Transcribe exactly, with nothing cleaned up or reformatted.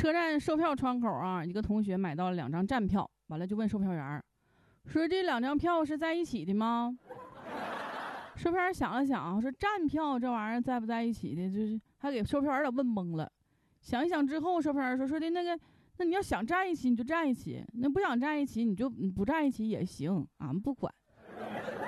车站售票窗口啊，一个同学买到了两张站票，完了就问售票员说：“这两张票是在一起的吗？”售票员想了想，说：“站票这玩意儿在不在一起的，就是还给售票员问懵了。想一想之后，售票员说：“说的那个，那你要想站一起你就站一起，那不想站一起你就不站一起也行，俺们不管。”